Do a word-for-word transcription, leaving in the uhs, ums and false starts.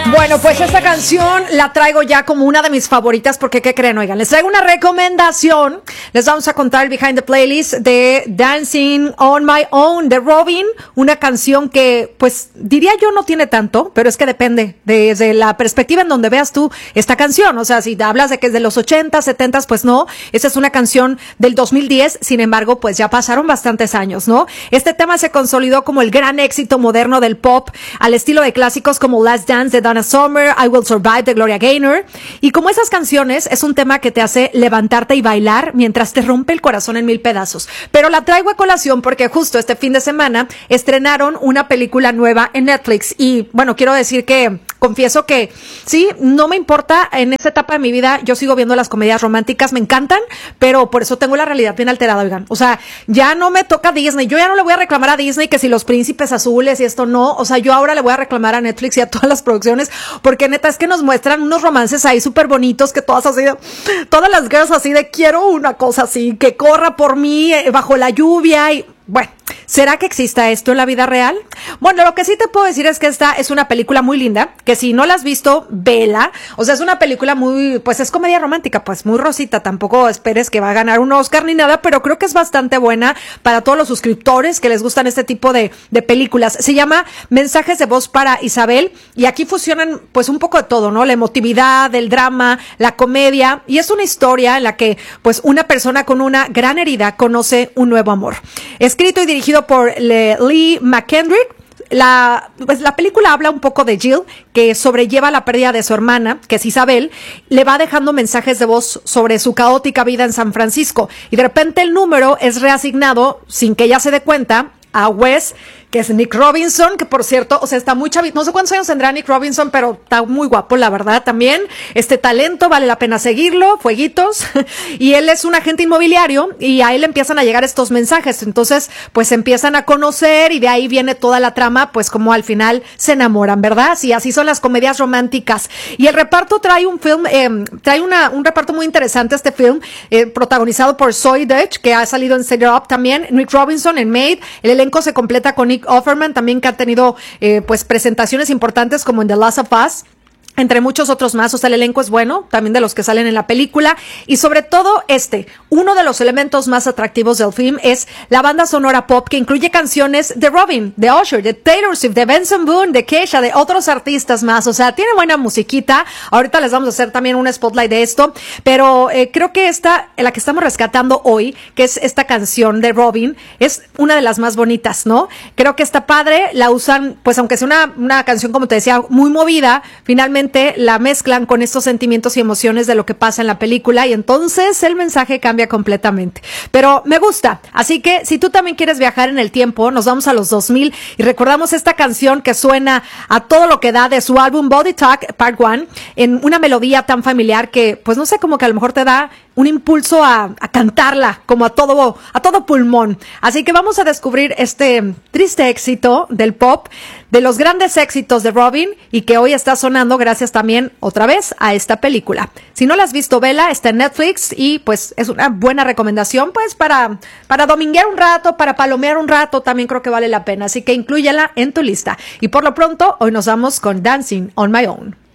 Bueno, pues esta canción la traigo ya como una de mis favoritas porque, ¿qué creen? Oigan, les traigo una recomendación. Les vamos a contar el behind the playlist de Dancing on My Own de Robyn, una canción que, pues, diría yo no tiene tanto, pero es que depende desde la perspectiva en donde veas tú esta canción. O sea, si hablas de que es de los ochenta, setenta, pues no. Esa es una canción del dos mil diez, sin embargo, pues ya pasaron bastantes años, ¿no? Este tema se consolidó como el gran éxito moderno del pop, al estilo de clásicos como Last Dance de Donna Summer, I Will Survive de Gloria Gaynor, y como esas canciones es un tema que te hace levantarte y bailar mientras te rompe el corazón en mil pedazos. Pero la traigo a colación porque justo este fin de semana estrenaron una película nueva en Netflix y bueno, quiero decir que confieso que sí, no me importa, en esta etapa de mi vida yo sigo viendo las comedias románticas, me encantan, pero por eso tengo la realidad bien alterada, oigan, o sea, ya no me toca Disney, yo ya no le voy a reclamar a Disney que si los príncipes azules y esto no, o sea, yo ahora le voy a reclamar a Netflix y a todas las producciones, porque neta es que nos muestran unos romances ahí súper bonitos, que todas así de, todas las girls así de quiero una cosa así, que corra por mí eh, bajo la lluvia y bueno, ¿será que exista esto en la vida real? Bueno, lo que sí te puedo decir es que esta es una película muy linda, que si no la has visto, vela. O sea, es una película muy, pues es comedia romántica, pues muy rosita. Tampoco esperes que va a ganar un Oscar ni nada, pero creo que es bastante buena para todos los suscriptores que les gustan este tipo de, de películas. Se llama Mensajes de Voz para Isabel y aquí fusionan pues un poco de todo, ¿no? La emotividad, el drama, la comedia y es una historia en la que pues una persona con una gran herida conoce un nuevo amor. Escrito y dirigido por Le- Lee McKendrick, la, pues la película habla un poco de Jill, que sobrelleva la pérdida de su hermana, que es Isabel, le va dejando mensajes de voz sobre su caótica vida en San Francisco, y de repente el número es reasignado, sin que ella se dé cuenta, a Wes, que es Nick Robinson, que por cierto, o sea, está muy chavito, no sé cuántos años tendrá Nick Robinson, pero está muy guapo, la verdad, también. Este talento, vale la pena seguirlo, fueguitos. Y él es un agente inmobiliario y a él empiezan a llegar estos mensajes. Entonces, pues empiezan a conocer y de ahí viene toda la trama, pues como al final se enamoran, ¿verdad? Sí, así son las comedias románticas. Y el reparto trae un film, eh, trae una, un reparto muy interesante este film, eh, protagonizado por Zoe Deutch, que ha salido en Set It Up también, Nick Robinson en Maid. El elenco se completa con Nick Offerman, también que ha tenido eh, pues presentaciones importantes como en The Last of Us, entre muchos otros más. O sea, el elenco es bueno, también de los que salen en la película, y sobre todo este, uno de los elementos más atractivos del film es la banda sonora pop que incluye canciones de Robyn, de Usher, de Taylor Swift, de Benson Boone, de Kesha, de otros artistas más. O sea, tiene buena musiquita. Ahorita les vamos a hacer también un spotlight de esto, pero eh, creo que esta, la que estamos rescatando hoy, que es esta canción de Robyn, es una de las más bonitas, ¿no? Creo que está padre, la usan, pues aunque sea una, una canción, como te decía, muy movida, finalmente la mezclan con estos sentimientos y emociones de lo que pasa en la película y entonces el mensaje cambia completamente. Pero me gusta, así que si tú también quieres viajar en el tiempo, nos vamos a los dos mil y recordamos esta canción que suena a todo lo que da de su álbum Body Talk Part uno, en una melodía tan familiar que, pues no sé, como que a lo mejor te da un impulso a, a cantarla como a todo, a todo pulmón. Así que vamos a descubrir este triste éxito del pop, de los grandes éxitos de Robyn y que hoy está sonando gracias también otra vez a esta película. Si no la has visto, vela, está en Netflix y pues es una buena recomendación pues para, para dominguear un rato, para palomear un rato, también creo que vale la pena. Así que inclúyela en tu lista. Y por lo pronto, hoy nos vamos con Dancing on My Own.